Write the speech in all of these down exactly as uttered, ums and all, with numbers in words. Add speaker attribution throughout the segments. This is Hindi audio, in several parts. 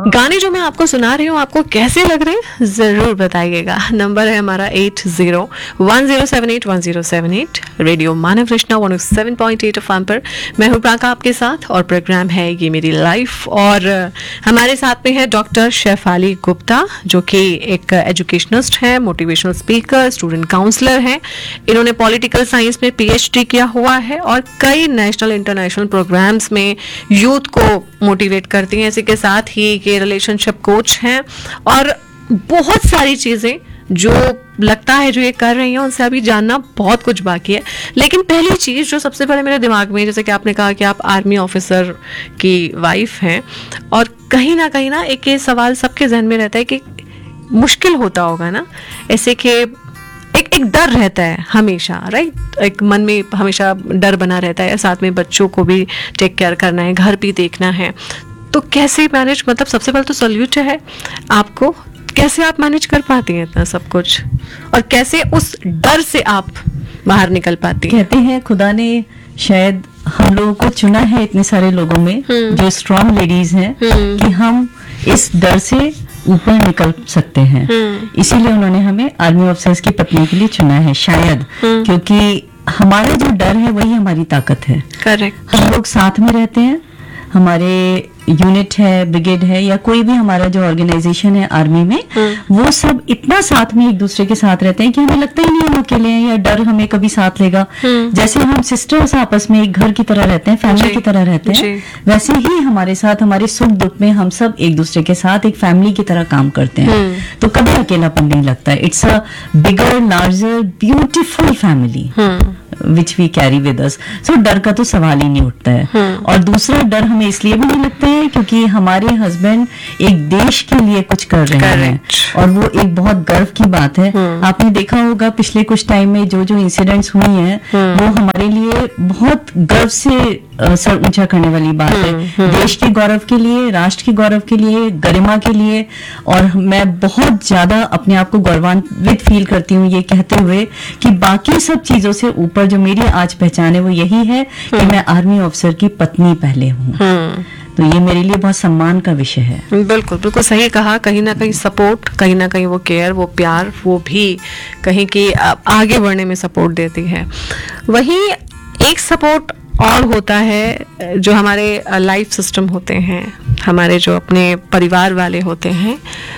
Speaker 1: गाने जो मैं आपको सुना रही हूँ आपको कैसे लग रहे हैं जरूर बताइएगा। नंबर है हमारा eight zero one zero seven eight one zero seven eight. Radio मानव Krishna one O seven point eight F M पर मैं हूँ प्राका आपके साथ और प्रोग्राम है ये मेरी लाइफ। और हमारे साथ में है डॉक्टर शेफाली गुप्ता जो कि एक एजुकेशनिस्ट है, मोटिवेशनल स्पीकर, स्टूडेंट काउंसलर हैं। इन्होंने पॉलिटिकल साइंस में पीएचडी किया हुआ है और कई नेशनल इंटरनेशनल प्रोग्राम्स में यूथ को मोटिवेट करती हैं। इसी के साथ ही ये रिलेशनशिप कोच हैं और बहुत सारी चीज़ें जो लगता है जो ये कर रही हैं उनसे अभी जानना बहुत कुछ बाकी है। लेकिन पहली चीज़ जो सबसे पहले मेरे दिमाग में, जैसे कि आपने कहा कि आप आर्मी ऑफिसर की वाइफ हैं और कहीं ना कहीं ना एक ये सवाल सबके जहन में रहता है कि मुश्किल होता होगा ना, ऐसे कि एक एक डर रहता है हमेशा, राइट? एक मन में हमेशा डर बना रहता है, साथ में बच्चों को भी टेक केयर करना है, घर भी देखना है, तो कैसे मैनेज, मतलब सबसे पहले तो सॉल्यूट है आपको, कैसे आप मैनेज कर पाती हैं इतना सब कुछ और कैसे उस डर से आप बाहर निकल पाती हैं?
Speaker 2: कहते हैं खुदा ने शायद हम लोगों को चुना है इतने सारे लोगों में जो स्ट्रॉन्ग लेडीज हैं कि हम इस डर से ऊपर निकल सकते हैं। इसीलिए उन्होंने हमें आर्मी ऑफिसर्स की पत्नी के लिए चुना है शायद, क्योंकि हमारा जो डर है वही हमारी ताकत है।
Speaker 1: करेक्ट।
Speaker 2: हम लोग साथ में रहते हैं, हमारे यूनिट है, ब्रिगेड है या कोई भी हमारा जो ऑर्गेनाइजेशन है आर्मी में, वो सब इतना साथ में एक दूसरे के साथ रहते हैं कि हमें लगता ही नहीं हम अकेले हैं या डर हमें कभी साथ लेगा। जैसे हम सिस्टर्स आपस में एक घर की तरह रहते हैं, फैमिली की तरह रहते हैं, वैसे ही हमारे साथ हमारे सुख दुख में हम सब एक दूसरे के साथ एक फैमिली की तरह काम करते हैं। तो कभी अकेलापन नहीं लगता। It's a bigger, larger, beautiful family which we carry with us. सो डर का तो सवाल ही नहीं उठता है। और दूसरा डर हमें इसलिए भी नहीं लगता है क्योंकि हमारे हस्बैंड एक देश के लिए कुछ कर रहे हैं और वो एक बहुत गर्व की बात है। आपने देखा होगा पिछले कुछ टाइम में जो जो इंसिडेंट्स हुई हैं वो हमारे लिए बहुत गर्व से सर ऊंचा करने वाली बात है। देश के गौरव के लिए, राष्ट्र के गौरव के लिए, गरिमा के लिए। और मैं बहुत ज्यादा अपने आप को गौरवान्वित फील करती हूँ ये कहते हुए कि बाकी सब चीजों से ऊपर जो मेरी आज पहचान है वो यही है कि मैं आर्मी ऑफिसर की पत्नी पहले हूँ। तो ये मेरे लिए बहुत सम्मान का विषय है।
Speaker 1: बिल्कुल बिल्कुल सही कहा। कहीं ना कहीं सपोर्ट, कहीं ना कहीं वो केयर, वो प्यार, वो भी कहीं की आगे बढ़ने में सपोर्ट देती है। वहीं एक सपोर्ट और होता है जो हमारे लाइफ सिस्टम होते हैं, हमारे जो अपने परिवार वाले होते हैं,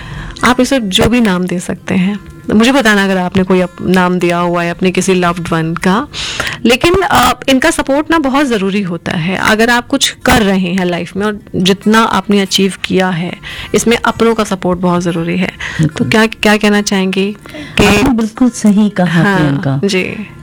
Speaker 1: आप इसे जो भी नाम दे सकते हैं, मुझे बताना अगर आपने कोई नाम दिया हुआ है अपने किसी लव्ड वन का। लेकिन इनका सपोर्ट ना बहुत ज़रूरी होता है अगर आप कुछ कर रहे हैं लाइफ में और जितना आपने अचीव किया है इसमें अपनों का सपोर्ट बहुत ज़रूरी है। तो क्या क्या कहना चाहेंगी कि
Speaker 2: बिल्कुल सही कहा।
Speaker 1: हाँ,
Speaker 2: उनका
Speaker 1: जी,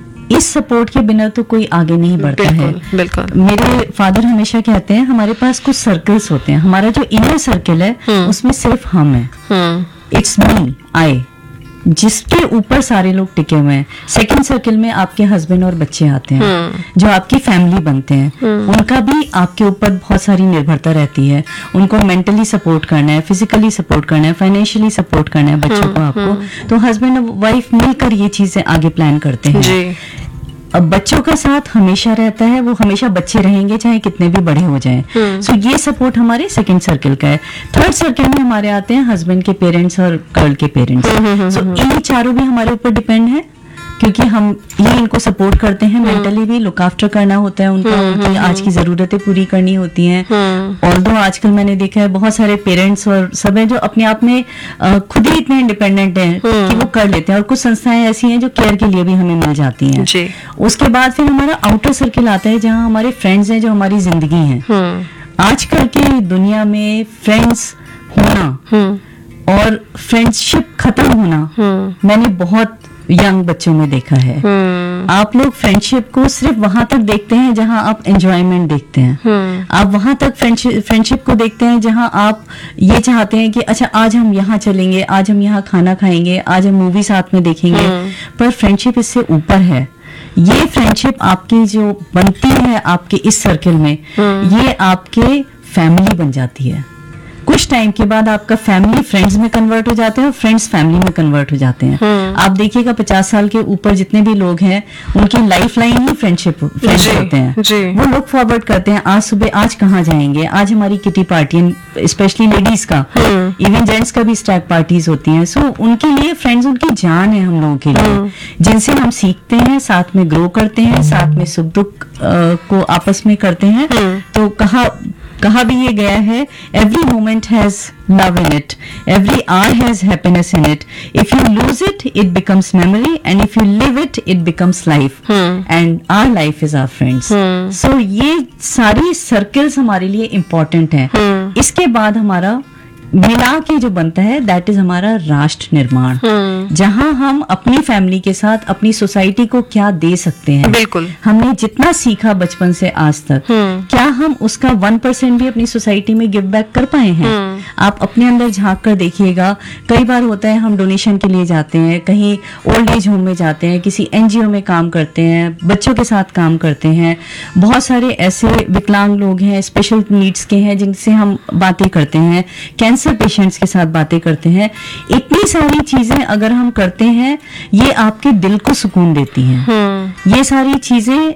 Speaker 2: इस सपोर्ट के बिना तो कोई आगे नहीं बढ़ता है।
Speaker 1: बिल्कुल।
Speaker 2: मेरे फादर हमेशा कहते हैं हमारे पास कुछ सर्कल्स होते हैं, हमारा जो इनर सर्कल है उसमें सिर्फ हम हैं, इट्स मी, आई, जिसके ऊपर सारे लोग टिके हुए हैं। सेकंड सर्कल में आपके हस्बैंड और बच्चे आते हैं जो आपकी फैमिली बनते हैं। उनका भी आपके ऊपर बहुत सारी निर्भरता रहती है। उनको मेंटली सपोर्ट करना है, फिजिकली सपोर्ट करना है, फाइनेंशियली सपोर्ट करना है बच्चों को आपको। तो हस्बैंड और वाइफ मिलकर ये चीजें आगे प्लान करते हैं जी। अब बच्चों का साथ हमेशा रहता है, वो हमेशा बच्चे रहेंगे चाहे कितने भी बड़े हो जाएं। सो so, ये सपोर्ट हमारे सेकंड सर्कल का है। थर्ड सर्कल में हमारे आते हैं हस्बैंड के पेरेंट्स और गर्ल के पेरेंट्स। सो so, ये चारों भी हमारे ऊपर डिपेंड है क्योंकि हम ये इनको सपोर्ट करते हैं, मेंटली भी लुक आफ्टर करना होता है उनका, उनकी आज की जरूरतें पूरी करनी होती हैं। ऑल्दो आजकल मैंने देखा है बहुत सारे पेरेंट्स और सब हैं जो अपने आप में खुद ही इतने इंडिपेंडेंट हैं कि वो कर लेते हैं और कुछ संस्थाएं ऐसी हैं जो केयर के लिए भी हमें मिल जाती हैं जी। उसके बाद फिर हमारा आउटर सर्किल आता है जहाँ हमारे फ्रेंड्स हैं जो हमारी जिंदगी हैं। आजकल की दुनिया में फ्रेंड्स होना और फ्रेंडशिप खत्म होना मैंने बहुत यंग बच्चों में देखा है। hmm. आप लोग फ्रेंडशिप को सिर्फ वहां तक देखते हैं जहां आप एंजॉयमेंट देखते हैं। hmm. आप वहां तक फ्रेंडशिप को देखते हैं जहां आप ये चाहते हैं कि अच्छा आज हम यहाँ चलेंगे, आज हम यहाँ खाना खाएंगे, आज हम मूवी साथ में देखेंगे। hmm. पर फ्रेंडशिप इससे ऊपर है। ये फ्रेंडशिप आपकी जो बनती है आपके इस सर्कल में, hmm. ये आपके फैमिली बन जाती है। कुछ टाइम के बाद आपका फैमिली फ्रेंड्स में कन्वर्ट हो जाते हैं और फ्रेंड्स फैमिली में कन्वर्ट हो जाते हैं। आप देखिएगा पचास साल के ऊपर जितने भी लोग हैं उनकी लाइफ लाइन ही फ्रेंडशिप फ्रेंड्स
Speaker 1: जी,
Speaker 2: होते हैं।
Speaker 1: जी।
Speaker 2: वो लुक फॉरवर्ड करते हैं, आज सुबह आज कहाँ जाएंगे, आज हमारी किटी पार्टी, स्पेशली लेडीज का, इवन जेंट्स का भी स्टैग पार्टीज होती हैं। सो उनके लिए फ्रेंड्स उनकी जान है हम लोगों के लिए, जिनसे हम सीखते हैं, साथ में ग्रो करते हैं, साथ में सुख दुख अ, को आपस में करते हैं। तो कहा कहा भी ये गया है, every moment has love in it, every hour has happiness in it, if you lose it it becomes memory, and if you live it it becomes life, and our life is our friends. सो ये सारी सर्कल्स हमारे लिए इम्पोर्टेंट हैं। इसके बाद हमारा मिला के जो बनता है दैट इज हमारा राष्ट्र निर्माण, जहां हम अपनी फैमिली के साथ अपनी सोसाइटी को क्या दे सकते हैं।
Speaker 1: बिल्कुल।
Speaker 2: हमने जितना सीखा बचपन से आज तक, क्या हम उसका वन परसेंट भी अपनी सोसाइटी में गिव बैक कर पाए हैं? आप अपने अंदर झांक कर देखिएगा। कई बार होता है हम डोनेशन के लिए जाते हैं, कहीं ओल्ड एज होम में जाते हैं, किसी एनजीओ में काम करते हैं, बच्चों के साथ काम करते हैं। बहुत सारे ऐसे विकलांग लोग हैं, स्पेशल नीड्स के हैं, जिनसे हम बातें करते हैं, कैंसर पेशेंट्स के साथ बातें करते हैं। इतनी सारी चीजें अगर हम करते हैं, ये आपके दिल को सुकून देती हैं। ये सारी चीजें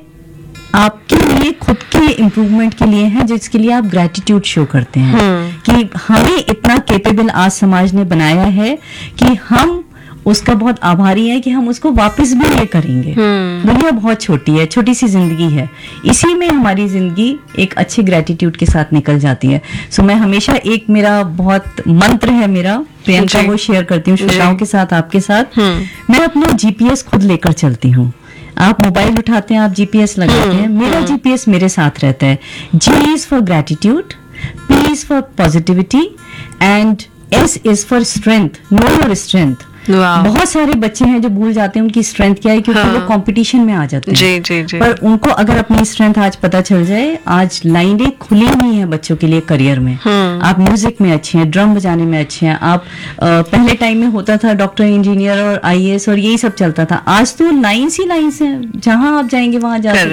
Speaker 2: आपके लिए खुद के इम्प्रूवमेंट के लिए है, जिसके लिए आप ग्रेटिट्यूड शो करते हैं कि हमें इतना केपेबल आज समाज ने बनाया है कि हम उसका बहुत आभारी है कि हम उसको वापस भी ये करेंगे। दुनिया बहुत छोटी है, छोटी सी जिंदगी है, इसी में हमारी जिंदगी एक अच्छे ग्रेटिट्यूड के साथ निकल जाती है। सो मैं हमेशा एक मेरा बहुत मंत्र है मेरा, प्रियंका, वो शेयर करती हूँ श्रोताओं के साथ, आपके साथ। मैं अपना जीपीएस खुद लेकर चलती हूँ। आप मोबाइल उठाते हैं, आप जीपीएस लगाते हैं, मेरा जीपीएस मेरे साथ रहता है। जी is for gratitude, P is for positivity, and S is for strength. Know your strength. बहुत सारे बच्चे हैं जो भूल जाते हैं उनकी स्ट्रेंथ क्या है, क्योंकि हाँ। वो कंपटीशन में आ जाते हैं। जी, जी, जी। पर उनको अगर अपनी स्ट्रेंथ आज पता चल जाए, आज लाइनें खुली हुई हैं बच्चों के लिए करियर में। आप म्यूजिक में अच्छे हैं, ड्रम बजाने में अच्छे हैं, आप आ, पहले टाइम में होता था डॉक्टर, इंजीनियर और आईएएस और यही सब चलता था। आज तो लाइन्स ही लाइन्स हैं, जहां आप जाएंगे वहां जा